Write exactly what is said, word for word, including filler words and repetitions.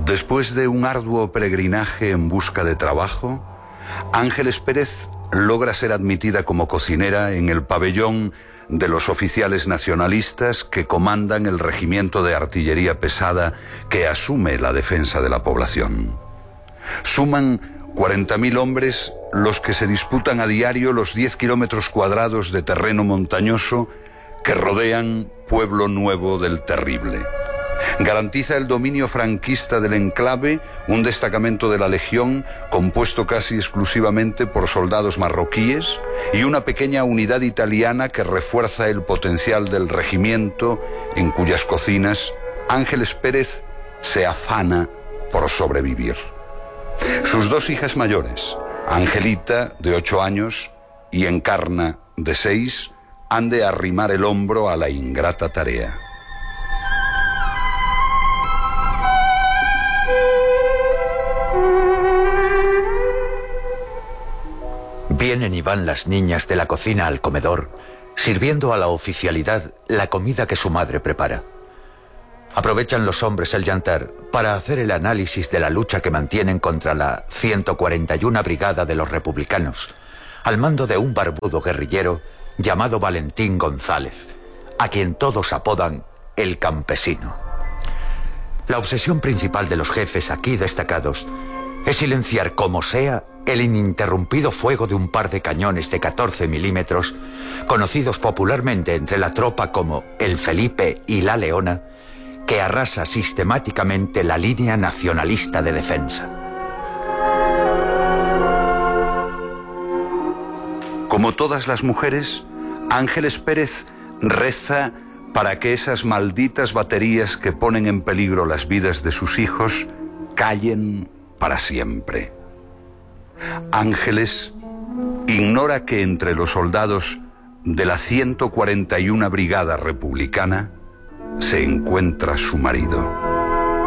Después de un arduo peregrinaje en busca de trabajo, Ángeles Pérez logra ser admitida como cocinera en el pabellón de los oficiales nacionalistas que comandan el regimiento de artillería pesada que asume la defensa de la población. Suman cuarenta mil hombres los que se disputan a diario los diez kilómetros cuadrados de terreno montañoso que rodean Pueblo Nuevo del Terrible. Garantiza el dominio franquista del enclave un destacamento de la Legión compuesto casi exclusivamente por soldados marroquíes y una pequeña unidad italiana que refuerza el potencial del regimiento en cuyas cocinas Ángeles Pérez se afana por sobrevivir. Sus dos hijas mayores, Angelita, de ocho años, y Encarna, de seis, han de arrimar el hombro a la ingrata tarea. Vienen y van las niñas de la cocina al comedor, sirviendo a la oficialidad la comida que su madre prepara. Aprovechan los hombres el jantar para hacer el análisis de la lucha que mantienen contra la ciento cuarenta y una Brigada de los Republicanos, al mando de un barbudo guerrillero llamado Valentín González, a quien todos apodan el Campesino. La obsesión principal de los jefes aquí destacados es silenciar como sea el ininterrumpido fuego de un par de cañones de catorce milímetros, conocidos popularmente entre la tropa como el Felipe y la Leona, que arrasa sistemáticamente la línea nacionalista de defensa. Como todas las mujeres, Ángeles Pérez reza para que esas malditas baterías que ponen en peligro las vidas de sus hijos callen para siempre. Ángeles ignora que entre los soldados de la ciento cuarenta y una Brigada Republicana se encuentra su marido.